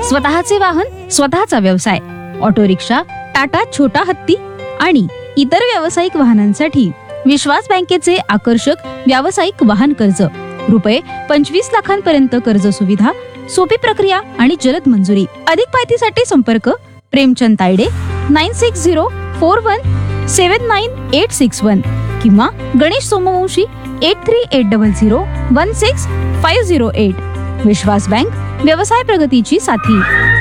स्वतःचे वाहन, स्वतःचा व्यवसाय, ऑटो रिक्षा, टाटा छोटा हत्ती आणि इतर व्यावसायिक वाहनांसाठी विश्वास बँकेचे आकर्षक व्यावसायिक वाहन कर्ज, रुपये 25 लाखांपर्यंत कर्ज सुविधा, सोपी प्रक्रिया आणि जलद मंजुरी. अधिक माहितीसाठी संपर्क प्रेमचंद तायडे 9604179861 किंवा गणेश सोमवंशी 8380016508. विश्वास बँक, व्यवसाय प्रगतीची साथी.